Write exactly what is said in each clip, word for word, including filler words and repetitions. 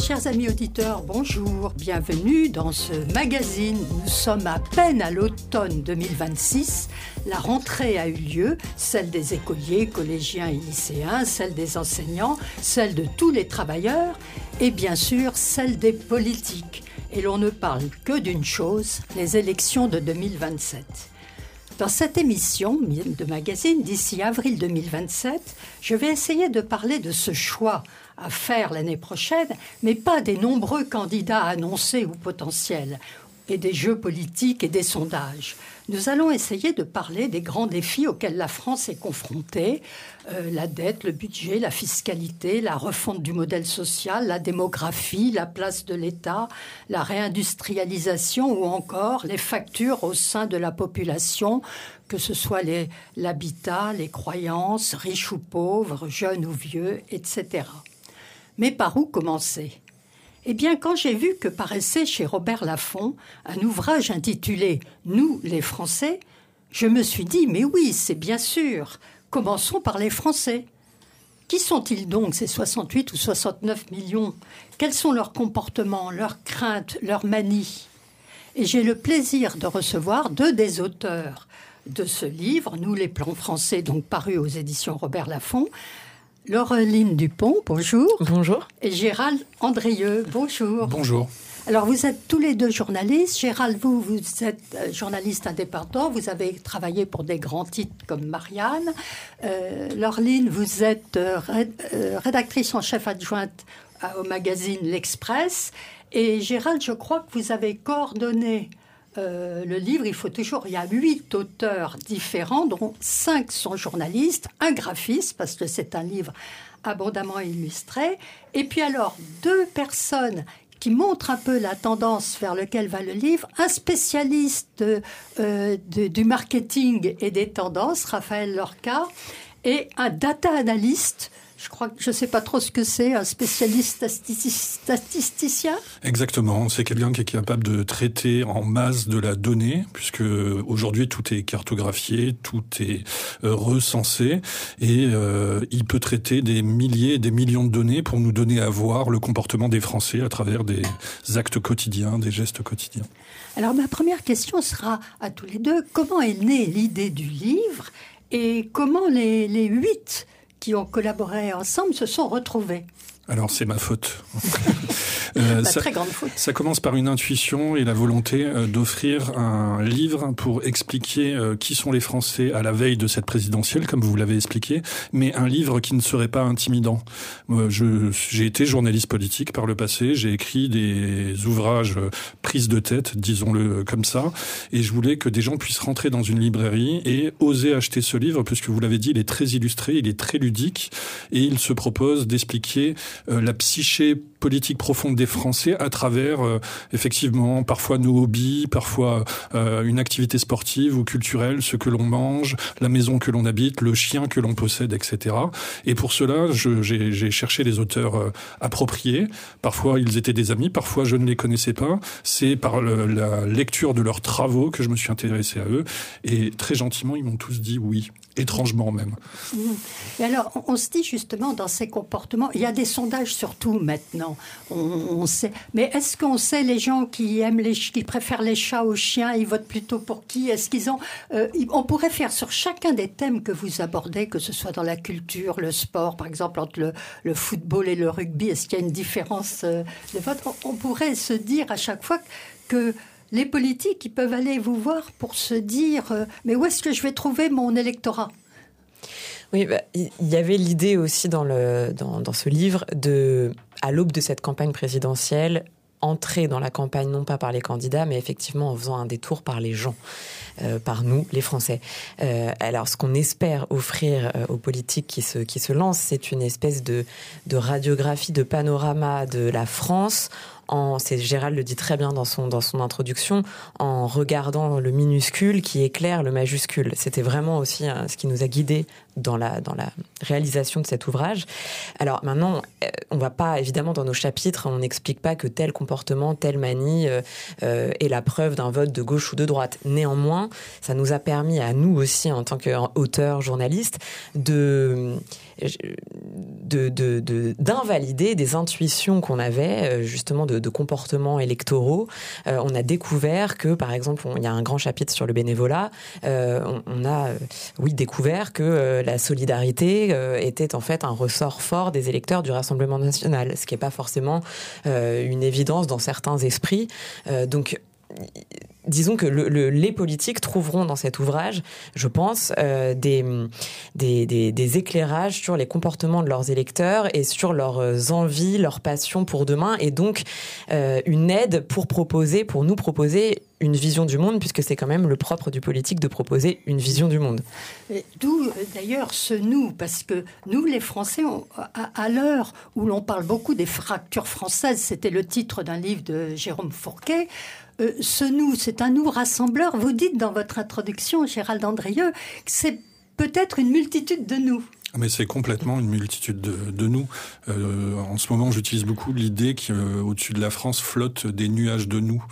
Chers amis auditeurs, bonjour, bienvenue dans ce magazine. Nous sommes à peine à l'automne deux mille vingt-six. La rentrée a eu lieu, celle des écoliers, collégiens et lycéens, celle des enseignants, celle de tous les travailleurs et bien sûr celle des politiques. Et l'on ne parle que d'une chose, les élections de deux mille vingt-sept. Dans cette émission de magazine, d'ici avril deux mille vingt-sept, je vais essayer de parler de ce choix à faire l'année prochaine, mais pas des nombreux candidats annoncés ou potentiels, et des jeux politiques et des sondages. Nous allons essayer de parler des grands défis auxquels la France est confrontée, euh, la dette, le budget, la fiscalité, la refonte du modèle social, la démographie, la place de l'État, la réindustrialisation ou encore les factures au sein de la population, que ce soit les, l'habitat, les croyances, riches ou pauvres, jeunes ou vieux, et cetera. Mais par où commencer ? Eh bien, quand j'ai vu que paraissait chez Robert Laffont un ouvrage intitulé « Nous, les Français », je me suis dit « Mais oui, c'est bien sûr, commençons par les Français ». Qui sont-ils donc, ces soixante-huit ou soixante-neuf millions ? Quels sont leurs comportements, leurs craintes, leurs manies ? Et j'ai le plaisir de recevoir deux des auteurs de ce livre, « Nous, les plans français », donc paru aux éditions Robert Laffont, Laureline Dupont, bonjour. Bonjour. Et Gérald Andrieux, bonjour. Bonjour. Alors, vous êtes tous les deux journalistes. Gérald, vous, vous êtes journaliste indépendant. Vous avez travaillé pour des grands titres comme Marianne. Euh, Laureline, vous êtes euh, rédactrice en chef adjointe au magazine L'Express. Et Gérald, je crois que vous avez coordonné Euh, le livre. Il faut toujours, il y a huit auteurs différents, dont cinq sont journalistes, un graphiste, parce que c'est un livre abondamment illustré, et puis alors deux personnes qui montrent un peu la tendance vers laquelle va le livre, un spécialiste euh, de, du marketing et des tendances, Raphaël Lorca, et un data analyst. Je crois que je ne sais pas trop ce que c'est, un spécialiste statisticien. Exactement, c'est quelqu'un qui est capable de traiter en masse de la donnée, puisque aujourd'hui tout est cartographié, tout est euh, recensé, et euh, il peut traiter des milliers et des millions de données pour nous donner à voir le comportement des Français à travers des actes quotidiens, des gestes quotidiens. Alors ma première question sera à tous les deux, comment est née l'idée du livre et comment les, les huit qui ont collaboré ensemble se sont retrouvés? Alors, c'est ma faute. euh, bah, ça, très grande faute. Ça commence par une intuition et la volonté euh, d'offrir un livre pour expliquer euh, qui sont les Français à la veille de cette présidentielle, comme vous l'avez expliqué, mais un livre qui ne serait pas intimidant. Euh, je, j'ai été journaliste politique par le passé, j'ai écrit des ouvrages euh, prises de tête, disons-le comme ça, et je voulais que des gens puissent rentrer dans une librairie et oser acheter ce livre, puisque vous l'avez dit, il est très illustré, il est très ludique, et il se propose d'expliquer Euh, la psyché politique profonde des Français à travers, euh, effectivement, parfois nos hobbies, parfois euh, une activité sportive ou culturelle, ce que l'on mange, la maison que l'on habite, le chien que l'on possède, et cetera. Et pour cela, je, j'ai, j'ai cherché les auteurs euh, appropriés. Parfois, ils étaient des amis, parfois, je ne les connaissais pas. C'est par le, la lecture de leurs travaux que je me suis intéressé à eux. Et très gentiment, ils m'ont tous dit oui. Étrangement même. Mmh. Et alors, on, on se dit justement dans ces comportements, il y a des sondages surtout maintenant, on, on sait. Mais est-ce qu'on sait les gens qui aiment les, qui préfèrent les chats aux chiens, ils votent plutôt pour qui? Est-ce qu'ils ont euh, On pourrait faire sur chacun des thèmes que vous abordez, que ce soit dans la culture, le sport, par exemple entre le, le football et le rugby, est-ce qu'il y a une différence euh, de vote? on, on pourrait se dire à chaque fois que les politiques, ils peuvent aller vous voir pour se dire euh, « Mais où est-ce que je vais trouver mon électorat ?» Oui, bah, il y avait l'idée aussi dans, le, dans, dans ce livre de, à l'aube de cette campagne présidentielle, entrer dans la campagne non pas par les candidats, mais effectivement en faisant un détour par les gens, euh, par nous, les Français. Euh, alors, ce qu'on espère offrir euh, aux politiques qui se, qui se lancent, c'est une espèce de, de radiographie, de panorama de la France. En, c'est, Gérald le dit très bien dans son, dans son introduction, en regardant le minuscule qui éclaire le majuscule. C'était vraiment aussi hein, ce qui nous a guidés dans la, dans la réalisation de cet ouvrage. Alors maintenant, on ne va pas, évidemment, dans nos chapitres, on n'explique pas que tel comportement, telle manie euh, euh, est la preuve d'un vote de gauche ou de droite. Néanmoins, ça nous a permis à nous aussi, en tant qu'auteurs, journalistes, de... de, de, de, d'invalider des intuitions qu'on avait, justement, de, de comportements électoraux. Euh, on a découvert que, par exemple, il y a un grand chapitre sur le bénévolat, euh, on, on a, euh, oui, découvert que euh, la solidarité euh, était en fait un ressort fort des électeurs du Rassemblement national, ce qui n'est pas forcément euh, une évidence dans certains esprits. Euh, donc, disons que le, le, les politiques trouveront dans cet ouvrage, je pense, euh, des, des, des, des éclairages sur les comportements de leurs électeurs et sur leurs envies, leurs passions pour demain, et donc euh, une aide pour proposer, pour nous proposer une vision du monde, puisque c'est quand même le propre du politique de proposer une vision du monde. Et d'où d'ailleurs ce nous, parce que nous les Français, on, à, à l'heure où l'on parle beaucoup des fractures françaises, c'était le titre d'un livre de Jérôme Fourquet, Euh, ce nous, c'est un nous rassembleur. Vous dites dans votre introduction, Gérald Andrieux, que c'est peut-être une multitude de nous. Mais c'est complètement une multitude de, de nous. Euh, en ce moment, j'utilise beaucoup l'idée qu'au-dessus de la France flottent des nuages de nous.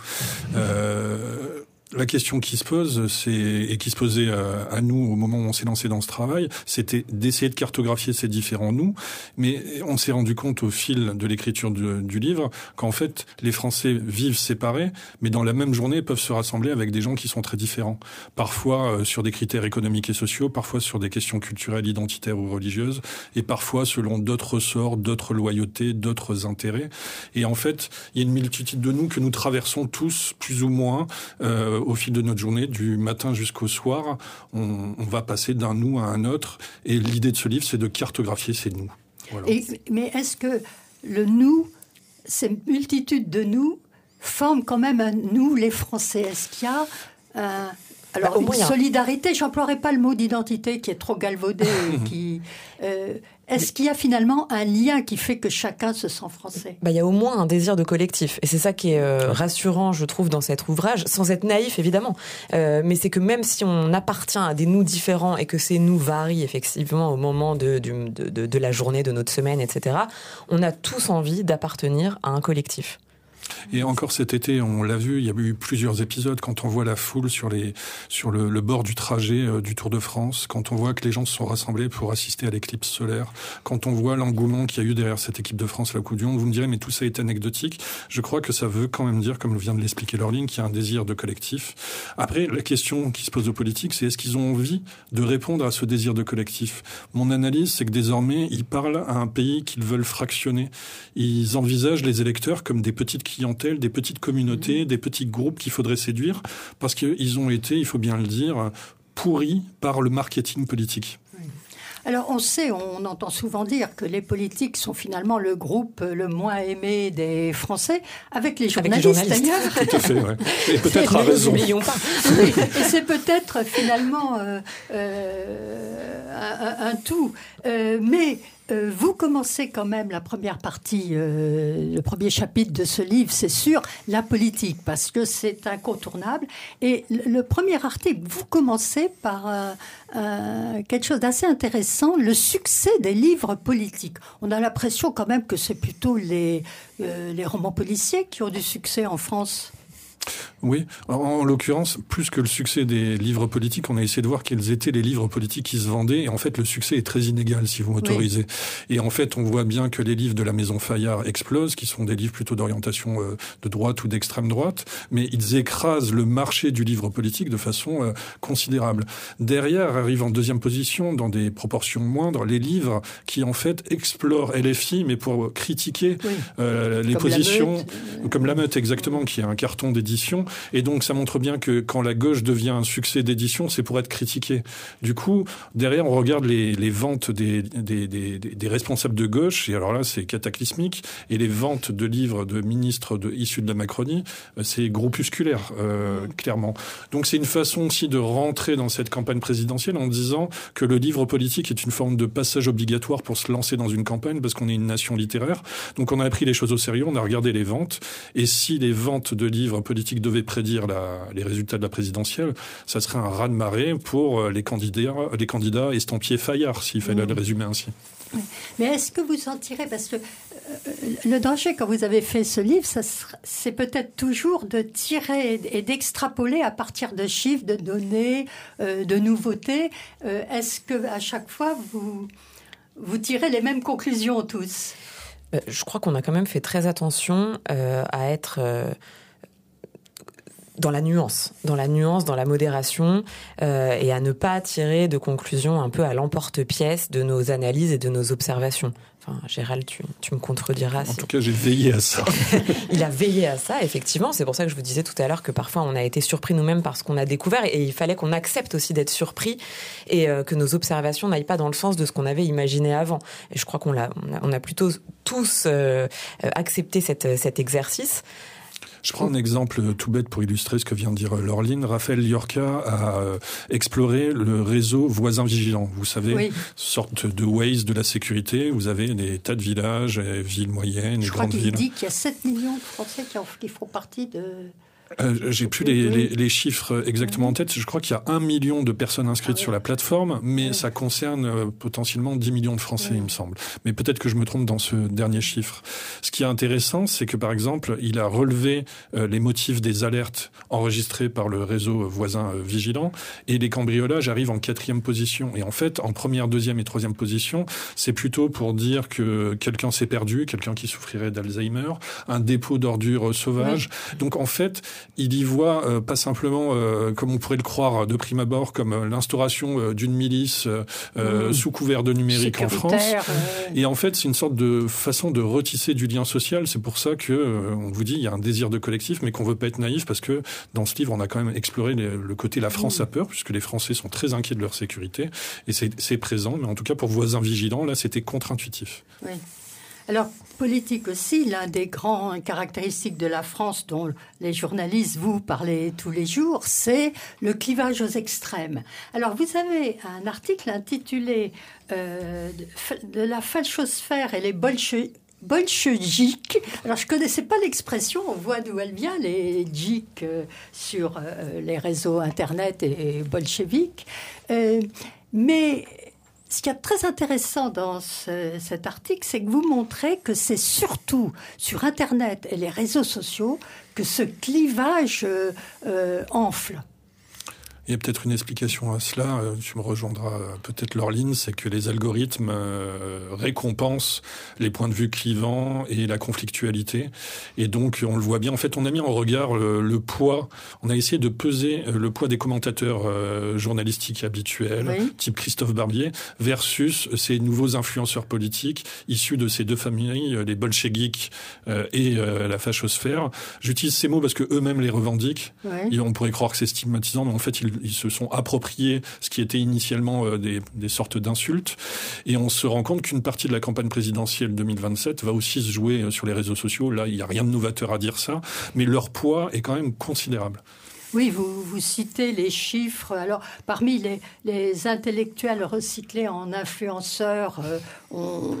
Euh, La question qui se pose, c'est, et qui se posait à, à nous au moment où on s'est lancé dans ce travail, c'était d'essayer de cartographier ces différents nous, mais on s'est rendu compte au fil de l'écriture du, du livre qu'en fait, les Français vivent séparés, mais dans la même journée peuvent se rassembler avec des gens qui sont très différents. Parfois euh, sur des critères économiques et sociaux, parfois sur des questions culturelles, identitaires ou religieuses, et parfois selon d'autres ressorts, d'autres loyautés, d'autres intérêts. Et en fait, il y a une multitude de nous que nous traversons tous, plus ou moins, euh, au fil de notre journée, du matin jusqu'au soir, on, on va passer d'un nous à un autre. Et l'idée de ce livre, c'est de cartographier ces nous. Voilà. Et, mais est-ce que le nous, ces multitudes de nous, forment quand même un nous, les Français? Est-ce qu'il y a un... Alors, bah, une solidarité, j'emploierai pas le mot d'identité qui est trop galvaudé. qui, euh, est-ce qu'il y a finalement un lien qui fait que chacun se sent français? Bah, il y a au moins un désir de collectif. Et c'est ça qui est euh, rassurant, je trouve, dans cet ouvrage, sans être naïf, évidemment. Euh, mais c'est que même si on appartient à des nous différents et que ces nous varient, effectivement, au moment de, de, de, de la journée, de notre semaine, et cetera, on a tous envie d'appartenir à un collectif. Et encore cet été, on l'a vu, il y a eu plusieurs épisodes quand on voit la foule sur les sur le, le bord du trajet euh, du Tour de France, quand on voit que les gens se sont rassemblés pour assister à l'éclipse solaire, quand on voit l'engouement qu'il y a eu derrière cette équipe de France à la Coupe du Monde. Vous me direz, mais tout ça est anecdotique. Je crois que ça veut quand même dire, comme vient de l'expliquer Laureline, qu'il y a un désir de collectif. Après, la question qui se pose aux politiques, c'est est-ce qu'ils ont envie de répondre à ce désir de collectif? Mon analyse, c'est que désormais, ils parlent à un pays qu'ils veulent fractionner. Ils envisagent les électeurs comme des petites clientèles, des petites communautés, mmh. des petits groupes qu'il faudrait séduire, parce qu'ils ont été, il faut bien le dire, pourris par le marketing politique. Oui. Alors on sait, on entend souvent dire que les politiques sont finalement le groupe le moins aimé des Français, avec les journalistes, avec les journalistes. d'ailleurs. Tout à fait, ouais. Et peut-être à raison. N'oublions pas. Et c'est peut-être finalement euh, euh, un, un tout. Euh, mais euh, vous commencez quand même la première partie, euh, le premier chapitre de ce livre, c'est sur la politique, parce que c'est incontournable. Et le, le premier article, vous commencez par euh, euh, quelque chose d'assez intéressant, le succès des livres politiques. On a l'impression quand même que c'est plutôt les, euh, les romans policiers qui ont du succès en France. Oui, en, en l'occurrence, plus que le succès des livres politiques, on a essayé de voir quels étaient les livres politiques qui se vendaient. Et en fait, le succès est très inégal, si vous m'autorisez. Oui. Et en fait, on voit bien que les livres de la Maison Fayard explosent, qui sont des livres plutôt d'orientation euh, de droite ou d'extrême droite, mais ils écrasent le marché du livre politique de façon euh, considérable. Derrière arrivent en deuxième position, dans des proportions moindres, les livres qui en fait explorent L F I, mais pour critiquer oui. euh, les comme positions, la meute. comme La Meute exactement, qui est un carton d'édition. Et donc, ça montre bien que quand la gauche devient un succès d'édition, c'est pour être critiqué. Du coup, derrière, on regarde les, les ventes des, des, des, des responsables de gauche, et alors là, c'est cataclysmique, et les ventes de livres de ministres de, issus de la Macronie, c'est groupusculaire, euh, clairement. Donc, c'est une façon aussi de rentrer dans cette campagne présidentielle en disant que le livre politique est une forme de passage obligatoire pour se lancer dans une campagne, parce qu'on est une nation littéraire. Donc, on a pris les choses au sérieux, on a regardé les ventes, et si les ventes de livres politiques devait prédire la, les résultats de la présidentielle, ça serait un raz-de-marée pour les candidats, les candidats estampillés Fayard, s'il fallait mmh. le résumer ainsi. Oui. Mais est-ce que vous en tirez, parce que euh, le danger quand vous avez fait ce livre, ça sera, c'est peut-être toujours de tirer et d'extrapoler à partir de chiffres, de données, euh, de nouveautés. Euh, est-ce que à chaque fois vous vous tirez les mêmes conclusions tous. Euh, je crois qu'on a quand même fait très attention euh, à être... Euh, dans la nuance, dans la nuance, dans la modération, euh, et à ne pas tirer de conclusions un peu à l'emporte-pièce de nos analyses et de nos observations. Enfin, Gérald, tu, tu me contrediras. En si... tout cas, j'ai veillé à ça. Il a veillé à ça, effectivement. C'est pour ça que je vous disais tout à l'heure que parfois on a été surpris nous-mêmes par ce qu'on a découvert, et il fallait qu'on accepte aussi d'être surpris et euh, que nos observations n'aillent pas dans le sens de ce qu'on avait imaginé avant. Et je crois qu'on l'a, on a, on a plutôt tous euh, accepté cette, cet exercice. Je prends un exemple tout bête pour illustrer ce que vient de dire Laureline. Raphaël Liorca a exploré le réseau Voisins Vigilants. Vous savez, oui. sorte de Waze de la sécurité. Vous avez des tas de villages, villes moyennes et grandes villes. Je crois qu'il dit qu'il y a sept millions de Français qui, en, qui font partie de... Euh, j'ai plus les, les, les chiffres exactement en tête. Je crois qu'il y a un million de personnes inscrites ah, oui. sur la plateforme, mais oui. ça concerne euh, potentiellement dix millions de Français, oui. il me semble. Mais peut-être que je me trompe dans ce dernier chiffre. Ce qui est intéressant, c'est que par exemple, il a relevé euh, les motifs des alertes enregistrées par le réseau Voisins euh, Vigilants, et les cambriolages arrivent en quatrième position. Et en fait, en première, deuxième et troisième position, c'est plutôt pour dire que quelqu'un s'est perdu, quelqu'un qui souffrirait d'Alzheimer, un dépôt d'ordures sauvages. Oui. Donc en fait, il y voit euh, pas simplement, euh, comme on pourrait le croire de prime abord, comme euh, l'instauration euh, d'une milice euh, mmh. sous couvert de numérique en France. Euh... Et en fait, c'est une sorte de façon de retisser du lien social. C'est pour ça que euh, on vous dit, il y a un désir de collectif, mais qu'on veut pas être naïf, parce que dans ce livre, on a quand même exploré les, le côté la France mmh. a peur, puisque les Français sont très inquiets de leur sécurité, et c'est, c'est présent. Mais en tout cas, pour Voisins Vigilants, là, c'était contre-intuitif. Oui. Alors, politique aussi, l'un des grands caractéristiques de la France dont les journalistes vous parlez tous les jours, c'est le clivage aux extrêmes. Alors, vous avez un article intitulé euh, de, de la falchosphère et les bolcheviks. Bolcheviques. Alors, je ne connaissais pas l'expression, on voit d'où elle vient, les geeks euh, sur euh, les réseaux Internet et, et bolcheviques. Euh, mais... Ce qui est très intéressant dans ce, cet article, c'est que vous montrez que c'est surtout sur Internet et les réseaux sociaux que ce clivage euh, euh, enfle. Il y a peut-être une explication à cela, tu me rejoindras peut-être Laureline, c'est que les algorithmes récompensent les points de vue clivants et la conflictualité. Et donc, on le voit bien, en fait, on a mis en regard le, le poids, on a essayé de peser le poids des commentateurs euh, journalistiques habituels, oui. type Christophe Barbier, versus ces nouveaux influenceurs politiques issus de ces deux familles, les bolcheviks euh, et euh, la fachosphère. J'utilise ces mots parce que eux-mêmes les revendiquent. Oui. Et on pourrait croire que c'est stigmatisant, mais en fait, ils ils se sont appropriés ce qui était initialement euh, des, des sortes d'insultes. Et on se rend compte qu'une partie de la campagne présidentielle deux mille vingt-sept va aussi se jouer sur les réseaux sociaux. Là, il n'y a rien de novateur à dire ça, mais leur poids est quand même considérable. Oui, vous, vous citez les chiffres. Alors, parmi les, les intellectuels recyclés en influenceurs, euh, on,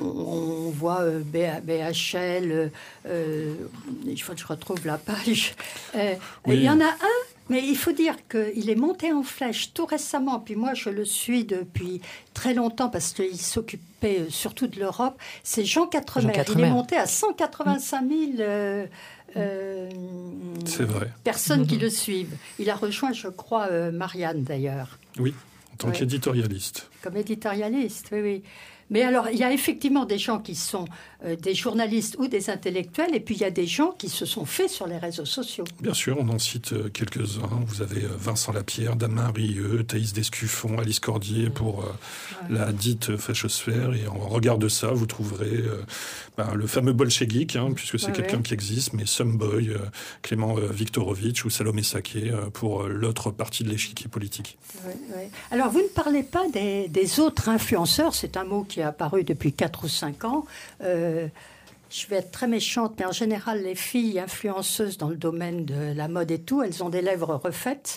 on voit euh, B H L, euh, il faut que je retrouve la page. Euh, oui. Il y en a un, mais il faut dire qu'il est monté en flèche tout récemment, puis moi je le suis depuis très longtemps parce qu'il s'occupait surtout de l'Europe, c'est Jean Quatremer. Jean Quatremer. Il est monté à cent quatre-vingt-cinq mille... Euh, Euh, c'est vrai. Personnes qui le suivent. Il a rejoint, je crois, euh, Marianne d'ailleurs. Oui, en tant oui. qu'éditorialiste. Comme éditorialiste, oui, oui. Mais alors, il y a effectivement des gens qui sont euh, des journalistes ou des intellectuels, et puis il y a des gens qui se sont faits sur les réseaux sociaux. Bien sûr, on en cite quelques-uns. Vous avez Vincent Lapierre, Damien Rieu, Thaïs Descuffon, Alice Cordier pour euh, ouais. la dite fachosphère. Et en regard de ça, vous trouverez euh, ben, le fameux bolchevique, hein, puisque c'est ouais, quelqu'un ouais. qui existe, mais Someboy, euh, Clément euh, Viktorovitch ou Salomé Saké euh, pour euh, l'autre partie de l'échiquier politique. Ouais, ouais. Alors, vous ne parlez pas des, des autres influenceurs, c'est un mot qui est apparu depuis quatre ou cinq ans. Euh, je vais être très méchante, mais en général, les filles influenceuses dans le domaine de la mode et tout, elles ont des lèvres refaites.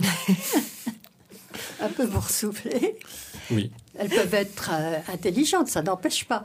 Un peu boursouflées. Oui. Elles peuvent être euh, intelligentes, ça n'empêche pas.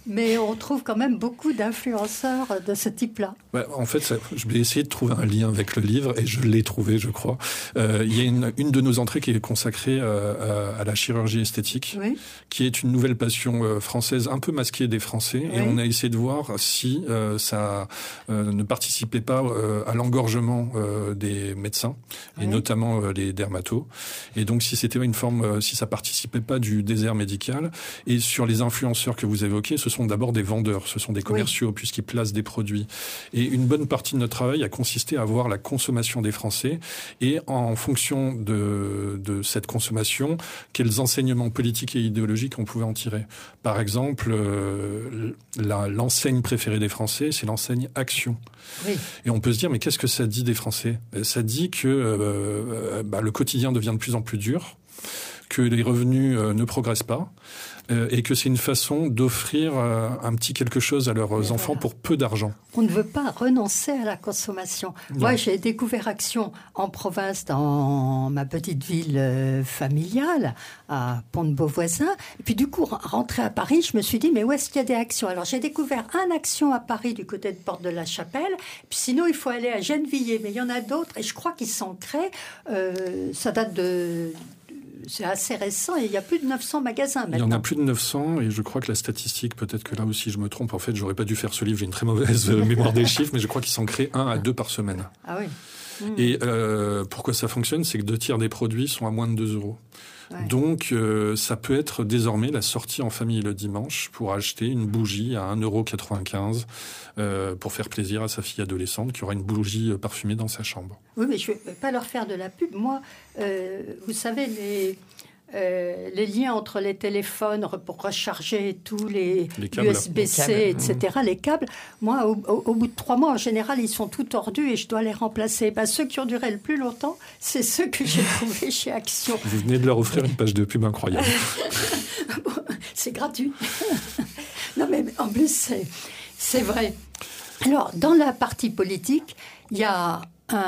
mais on trouve quand même beaucoup d'influenceurs de ce type-là. Ouais, en fait, ça, je vais essayer de trouver un lien avec le livre, et je l'ai trouvé, je crois. Euh, il y a une, une de nos entrées qui est consacrée euh, à, à la chirurgie esthétique, oui. qui est une nouvelle passion euh, française, un peu masquée des Français, oui. et on a essayé de voir si euh, ça euh, ne participait pas euh, à l'engorgement euh, des médecins, oui. et notamment euh, les dermatos, et donc si c'était une forme, euh, si ça participait pas du désert médical. Et sur les influenceurs que vous évoquez, ce sont d'abord des vendeurs, ce sont des commerciaux, oui. puisqu'ils placent des produits. Et une bonne partie de notre travail a consisté à voir la consommation des Français, et en fonction de, de cette consommation, quels enseignements politiques et idéologiques on pouvait en tirer. Par exemple, euh, la, l'enseigne préférée des Français, c'est l'enseigne Action. Oui. Et on peut se dire, mais qu'est-ce que ça dit des Français ? Ça dit que euh, bah, le quotidien devient de plus en plus dur, que les revenus euh, ne progressent pas, euh, et que c'est une façon d'offrir euh, un petit quelque chose à leurs Mais enfants voilà. pour peu d'argent. On ne veut pas renoncer à la consommation. Non. Moi, j'ai découvert Action en province, dans ma petite ville euh, familiale, à Pont-de-Beauvoisin. Et puis du coup, rentrée à Paris, je me suis dit, mais où est-ce qu'il y a des Actions ? Alors, j'ai découvert un Action à Paris, du côté de Porte de la Chapelle. Puis sinon, il faut aller à Gennevilliers. Mais il y en a d'autres, et je crois qu'ils s'en créent. Euh, ça date de... C'est assez récent et il y a plus de neuf cents magasins maintenant. Il y en a plus de neuf cents et je crois que la statistique, peut-être que là aussi je me trompe, en fait, j'aurais pas dû faire ce livre, j'ai une très mauvaise mémoire des chiffres, mais je crois qu'ils s'en créent un à deux par semaine. Ah oui. Mmh. Et euh, pourquoi ça fonctionne ? C'est que deux tiers des produits sont à moins de deux euros. Ouais. Donc, euh, ça peut être désormais la sortie en famille le dimanche pour acheter une bougie à un euro quatre-vingt-quinze euh, pour faire plaisir à sa fille adolescente qui aura une bougie parfumée dans sa chambre. Oui, mais je ne vais pas leur faire de la pub. Moi, euh, vous savez, les... Euh, les liens entre les téléphones pour recharger tous les, les câbles, U S B-C, les et cetera, mmh. les câbles, moi, au, au, au bout de trois mois, en général, ils sont tout tordus et je dois les remplacer. Ben, ceux qui ont duré le plus longtemps, c'est ceux que j'ai trouvés chez Action. Vous venez de leur offrir une page de pub incroyable. Bon, c'est gratuit. Non, mais en plus, c'est, c'est vrai. Alors, dans la partie politique, il y a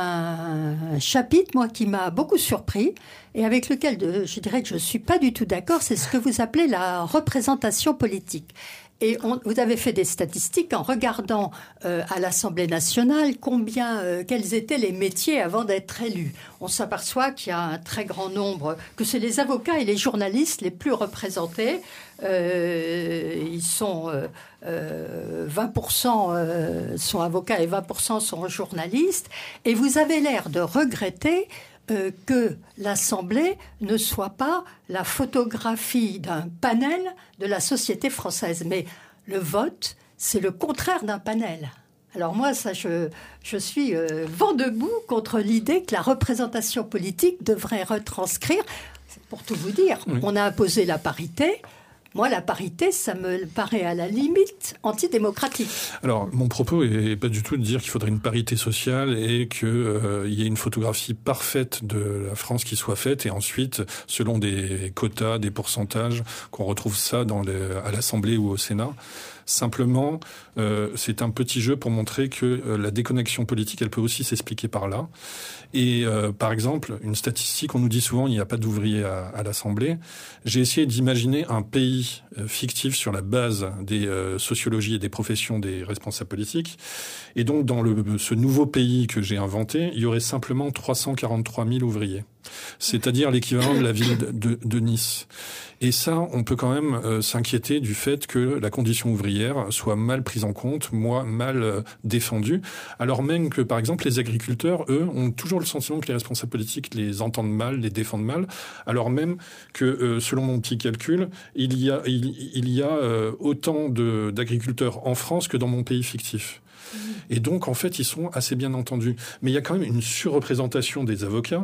un chapitre, moi, qui m'a beaucoup surpris et avec lequel de, je dirais que je ne suis pas du tout d'accord, c'est ce que vous appelez la représentation politique. Et on, vous avez fait des statistiques en regardant euh, à l'Assemblée nationale combien, euh, quels étaient les métiers avant d'être élus. On s'aperçoit qu'il y a un très grand nombre, que c'est les avocats et les journalistes les plus représentés. Euh, ils sont euh, euh, vingt pour cent euh, sont avocats et vingt pour cent sont journalistes. Et vous avez l'air de regretter Euh, que l'Assemblée ne soit pas la photographie d'un panel de la société française. Mais le vote, c'est le contraire d'un panel. Alors moi, ça, je, je suis euh, vent debout contre l'idée que la représentation politique devrait retranscrire, pour tout vous dire, oui. On a imposé la parité. Moi, la parité, ça me paraît à la limite antidémocratique. Alors, mon propos est pas du tout de dire qu'il faudrait une parité sociale et qu'il euh, y ait une photographie parfaite de la France qui soit faite et ensuite, selon des quotas, des pourcentages, qu'on retrouve ça dans les, à l'Assemblée ou au Sénat. Simplement, euh, c'est un petit jeu pour montrer que euh, la déconnexion politique, elle peut aussi s'expliquer par là. Et euh, par exemple, une statistique, on nous dit souvent il n'y a pas d'ouvriers à, à l'Assemblée. J'ai essayé d'imaginer un pays euh, fictif sur la base des euh, sociologies et des professions des responsables politiques. Et donc, dans le, ce nouveau pays que j'ai inventé, il y aurait simplement trois cent quarante-trois mille ouvriers. C'est-à-dire l'équivalent de la ville de, de, de Nice. Et ça, on peut quand même euh, s'inquiéter du fait que la condition ouvrière soit mal prise en compte, moi, mal euh, défendue, alors même que, par exemple, les agriculteurs, eux, ont toujours le sentiment que les responsables politiques les entendent mal, les défendent mal, alors même que, euh, selon mon petit calcul, il y a, il, il y a euh, autant de, d'agriculteurs en France que dans mon pays fictif. Et donc, en fait, ils sont assez bien entendus. Mais il y a quand même une surreprésentation des avocats.